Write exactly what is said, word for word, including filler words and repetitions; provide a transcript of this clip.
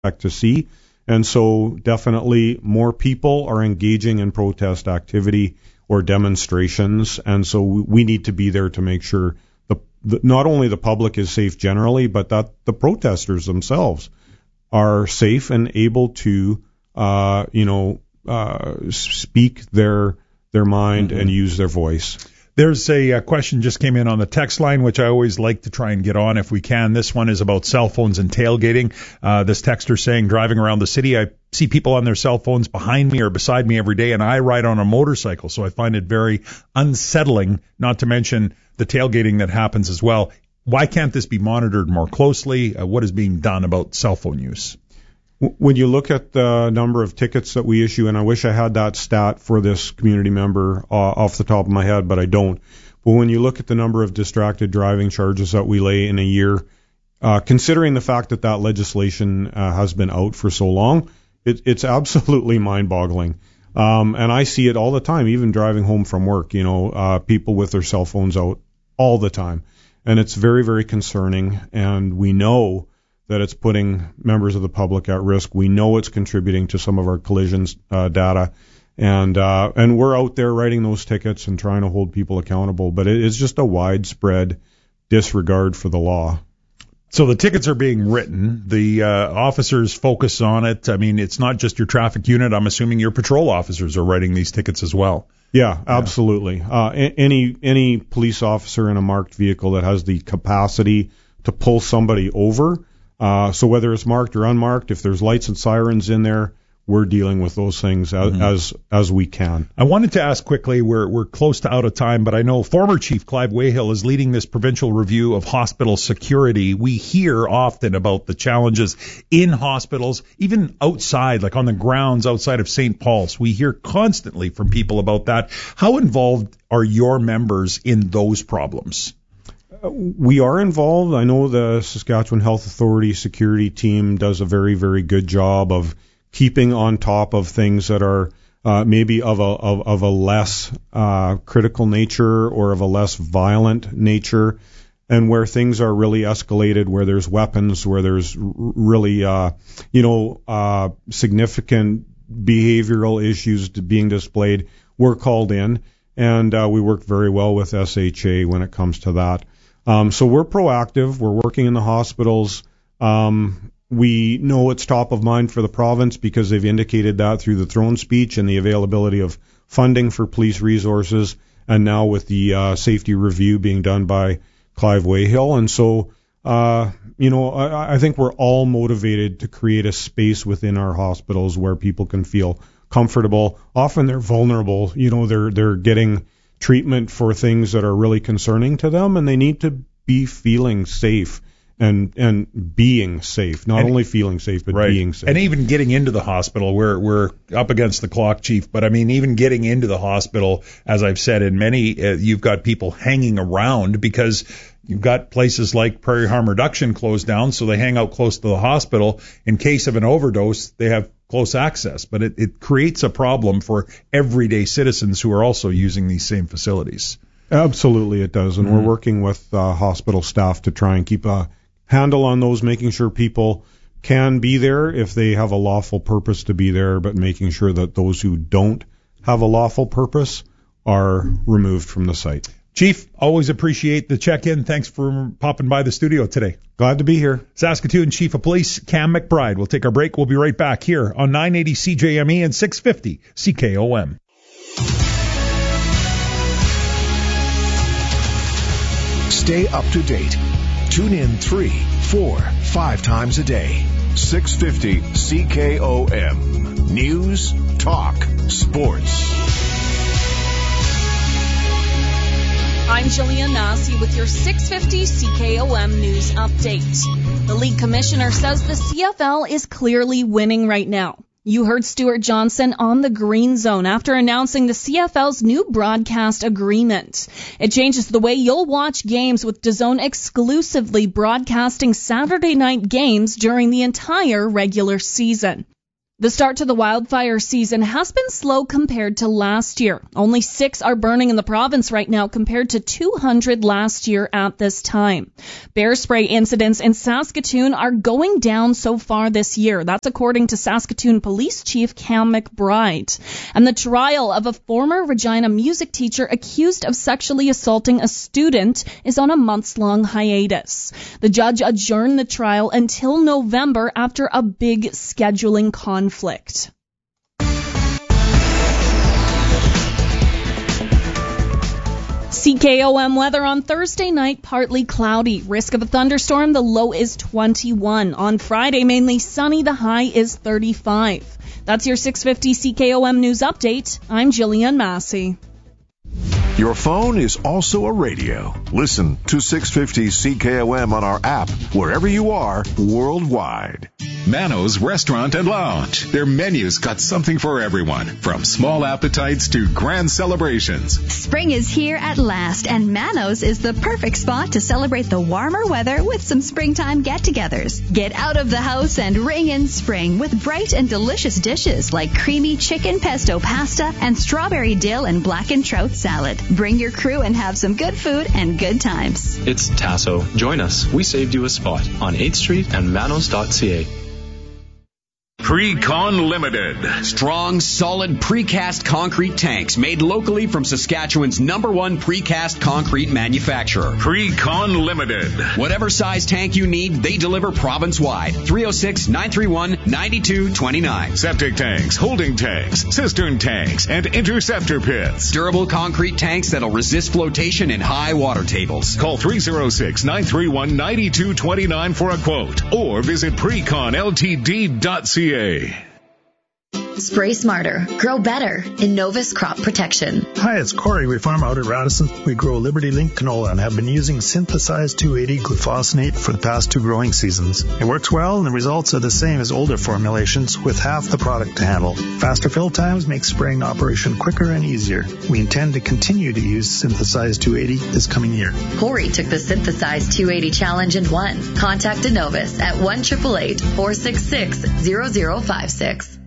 to see. And so definitely more people are engaging in protest activity or demonstrations. And so we need to be there to make sure the, the not only the public is safe generally, but that the protesters themselves are safe and able to, uh, you know, uh, speak their their mind mm-hmm. and use their voice. There's a, a question just came in on the text line, which I always like to try and get on if we can. This one is about cell phones and tailgating. Uh, this texter saying, driving around the city, I see people on their cell phones behind me or beside me every day, and I ride on a motorcycle, so I find it very unsettling, not to mention the tailgating that happens as well. Why can't this be monitored more closely? Uh, what is being done about cell phone use? When you look at the number of tickets that we issue, and I wish I had that stat for this community member uh, off the top of my head, but I don't. But when you look at the number of distracted driving charges that we lay in a year, uh, considering the fact that that legislation uh, has been out for so long, it, it's absolutely mind-boggling. Um, and I see it all the time, even driving home from work, you know, uh, people with their cell phones out all the time. And it's very, very concerning, and we know that it's putting members of the public at risk. We know it's contributing to some of our collisions uh, data, and uh, and we're out there writing those tickets and trying to hold people accountable. But it is just a widespread disregard for the law. So the tickets are being written. The uh, officers focus on it. I mean, it's not just your traffic unit. I'm assuming your patrol officers are writing these tickets as well. Yeah, absolutely. Yeah. Uh, a- any any police officer in a marked vehicle that has the capacity to pull somebody over. Uh, so whether it's marked or unmarked, if there's lights and sirens in there, we're dealing with those things as mm-hmm. as, as we can. I wanted to ask quickly, we're we're close to out of time, but I know former Chief Clive Wayhill is leading this provincial review of hospital security. We hear often about the challenges in hospitals, even outside, like on the grounds outside of Saint Paul's. We hear constantly from people about that. How involved are your members in those problems? We are involved. I know the Saskatchewan Health Authority security team does a very, very good job of keeping on top of things that are uh, maybe of a of, of a less uh, critical nature or of a less violent nature, and where things are really escalated, where there's weapons, where there's r- really uh, you know uh, significant behavioral issues being displayed. We're called in, and uh, we work very well with S H A when it comes to that. Um, so we're proactive. We're working in the hospitals. Um, we know it's top of mind for the province because they've indicated that through the throne speech and the availability of funding for police resources, and now with the uh, safety review being done by Clive Wayhill. And so, uh, you know, I, I think we're all motivated to create a space within our hospitals where people can feel comfortable. Often they're vulnerable. You know, they're they're getting treatment for things that are really concerning to them, and they need to be feeling safe and and being safe, not and, only feeling safe, but right. being safe. And even getting into the hospital, we're we're up against the clock, Chief, but I mean, even getting into the hospital, as I've said, in many, uh, you've got people hanging around because you've got places like Prairie Harm Reduction closed down, so they hang out close to the hospital. In case of an overdose, they have close access, but it, it creates a problem for everyday citizens who are also using these same facilities. Absolutely, it does, and mm-hmm. we're working with uh, hospital staff to try and keep a handle on those, making sure people can be there if they have a lawful purpose to be there, but making sure that those who don't have a lawful purpose are removed from the site. Chief, always appreciate the check-in. Thanks for popping by the studio today. Glad to be here. Saskatoon Chief of Police Cam McBride. We'll take our break. We'll be right back here on nine eighty C J M E and six fifty C K O M. Stay up to date. Tune in three, four, five times a day. six fifty C K O M. News, talk, sports. I'm Jillian Massey with your six fifty C K O M News Update. The league commissioner says the C F L is clearly winning right now. You heard Stuart Johnson on the Green Zone after announcing the C F L's new broadcast agreement. It changes the way you'll watch games, with DAZN exclusively broadcasting Saturday night games during the entire regular season. The start to the wildfire season has been slow compared to last year. Only six are burning in the province right now compared to two hundred last year at this time. Bear spray incidents in Saskatoon are going down so far this year. That's according to Saskatoon Police Chief Cam McBride. And the trial of a former Regina music teacher accused of sexually assaulting a student is on a months-long hiatus. The judge adjourned the trial until November after a big scheduling conflict. Conflict. C K O M weather on Thursday night, partly cloudy. Risk of a thunderstorm, the low is twenty-one. On Friday, mainly sunny, the high is thirty-five. That's your six fifty C K O M News Update. I'm Jillian Massey. Your phone is also a radio. Listen to six fifty C K O M on our app, wherever you are, worldwide. Mano's Restaurant and Lounge. Their menu's got something for everyone, from small appetites to grand celebrations. Spring is here at last, and Mano's is the perfect spot to celebrate the warmer weather with some springtime get-togethers. Get out of the house and ring in spring with bright and delicious dishes like creamy chicken pesto pasta and strawberry dill and blackened trout salad. Bring your crew and have some good food and good times. It's Tasso. Join us. We saved you a spot on eighth street and manos dot c a. Precon Limited. Strong, solid precast concrete tanks made locally from Saskatchewan's number one precast concrete manufacturer. Precon Limited. Whatever size tank you need, they deliver province-wide. three oh six, nine three one, nine two two nine. Septic tanks, holding tanks, cistern tanks, and interceptor pits. Durable concrete tanks that'll resist flotation in high water tables. Call three oh six, nine three one, nine two two nine for a quote or visit precon l t d dot c a. Spray smarter, grow better. Innovus Crop Protection. Hi, it's Corey. We farm out at Radisson. We grow Liberty Link canola and have been using synthesized two eighty glufosinate for the past two growing seasons. It works well and the results are the same as older formulations with half the product to handle. Faster fill times make spraying operation quicker and easier. We intend to continue to use synthesized two eighty this coming year. Corey took the synthesized two eighty challenge and won. Contact Innovus at one eight eight eight, four six six, zero zero five six.